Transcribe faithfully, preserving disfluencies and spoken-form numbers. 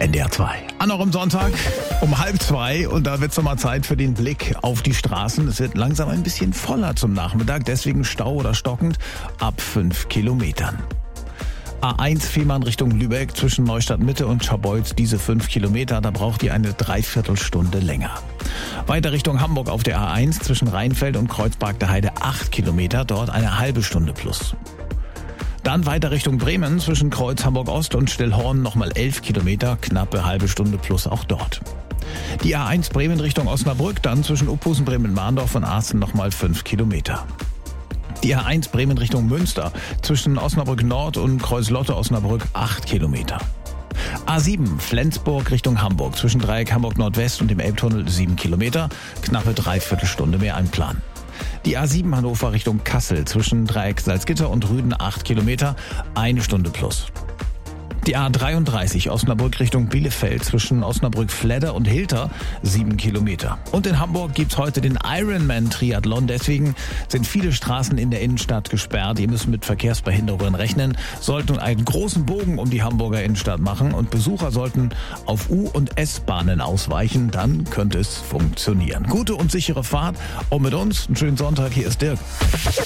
N D R zwei. An noch am Sonntag um halb zwei und da wird es nochmal Zeit für den Blick auf die Straßen. Es wird langsam ein bisschen voller zum Nachmittag, deswegen Stau oder stockend ab fünf Kilometern. A eins Fehmarn Richtung Lübeck zwischen Neustadt Mitte und Scharbeutz, diese fünf Kilometer, da braucht ihr eine Dreiviertelstunde länger. Weiter Richtung Hamburg auf der A eins zwischen Rheinfeld und Kreuzberg der Heide acht Kilometer, dort eine halbe Stunde plus. Dann weiter Richtung Bremen zwischen Kreuz Hamburg Ost und Stillhorn nochmal elf Kilometer, knappe halbe Stunde plus auch dort. Die A eins Bremen Richtung Osnabrück, dann zwischen Uphusen, Bremen-Mahndorf und Aachen nochmal fünf Kilometer. Die A eins Bremen Richtung Münster zwischen Osnabrück Nord und Kreuz-Lotte Osnabrück acht Kilometer. A sieben Flensburg Richtung Hamburg zwischen Dreieck Hamburg Nordwest und dem Elbtunnel sieben Kilometer, knappe Dreiviertelstunde mehr einplanen. Die A sieben Hannover Richtung Kassel zwischen Dreieck Salzgitter und Rüden acht Kilometer, eine Stunde plus. Die A dreiunddreißig Osnabrück Richtung Bielefeld zwischen Osnabrück-Fledder und Hilter sieben Kilometer. Und in Hamburg gibt's heute den Ironman-Triathlon. Deswegen sind viele Straßen in der Innenstadt gesperrt. Ihr müsst mit Verkehrsbehinderungen rechnen, sollten einen großen Bogen um die Hamburger Innenstadt machen und Besucher sollten auf U- und S-Bahnen ausweichen. Dann könnte es funktionieren. Gute und sichere Fahrt und mit uns einen schönen Sonntag. Hier ist Dirk.